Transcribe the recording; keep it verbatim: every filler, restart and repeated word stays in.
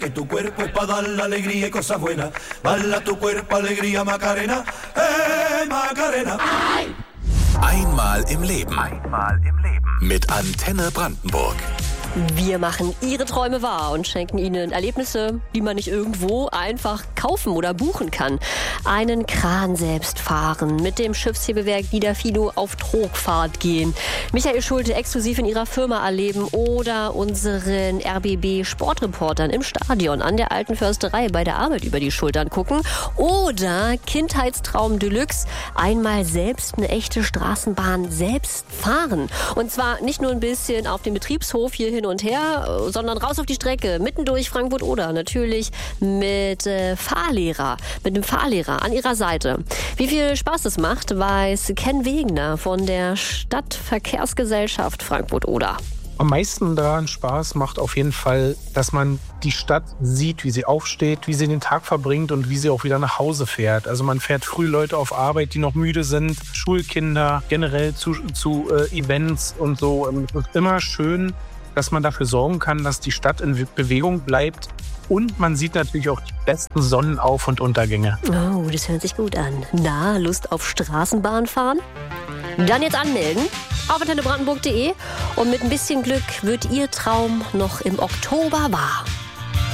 Que tu cuerpo es para dar la alegría y cosas buenas. Bala tu cuerpo, alegría, Macarena. Eh, Macarena. Einmal im Leben. Einmal im Leben. Mit Antenne Brandenburg. Wir machen Ihre Träume wahr und schenken Ihnen Erlebnisse, die man nicht irgendwo einfach kaufen oder buchen kann. Einen Kran selbst fahren, mit dem Schiffshebewerk Niederfino auf Trogfahrt gehen, Michael Schulte exklusiv in ihrer Firma erleben oder unseren R B B-Sportreportern im Stadion an der Alten Försterei bei der Arbeit über die Schultern gucken oder Kindheitstraum Deluxe, einmal selbst eine echte Straßenbahn selbst fahren. Und zwar nicht nur ein bisschen auf dem Betriebshof hier hin und her, sondern raus auf die Strecke, mitten durch Frankfurt-Oder, natürlich mit äh, Fahrlehrer, mit einem Fahrlehrer an ihrer Seite. Wie viel Spaß das macht, weiß Ken Wegener von der Stadtverkehrsgesellschaft Frankfurt-Oder. Am meisten daran Spaß macht auf jeden Fall, dass man die Stadt sieht, wie sie aufsteht, wie sie den Tag verbringt und wie sie auch wieder nach Hause fährt. Also man fährt früh Leute auf Arbeit, die noch müde sind, Schulkinder, generell zu, zu äh, Events und so. Es ist immer schön, dass man dafür sorgen kann, dass die Stadt in Bewegung bleibt. Und man sieht natürlich auch die besten Sonnenauf- und Untergänge. Oh, das hört sich gut an. Na, Lust auf Straßenbahn fahren? Dann jetzt anmelden auf antenne brandenburg punkt de und mit ein bisschen Glück wird Ihr Traum noch im Oktober wahr.